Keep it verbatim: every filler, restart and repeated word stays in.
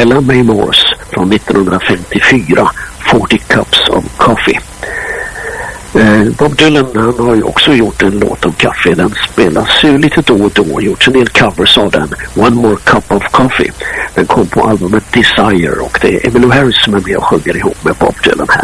Ella Mae Morse från nittonhundrafemtiofyra, forty cups of coffee. Eh, Bob Dylan, han har ju också gjort en låt om kaffe. Den spelas ju lite då och då, gjort en del covers av den. One More Cup of Coffee. Den kom på albumet Desire och det är Emmylou Harris som är med och sjunger ihop med Bob Dylan här.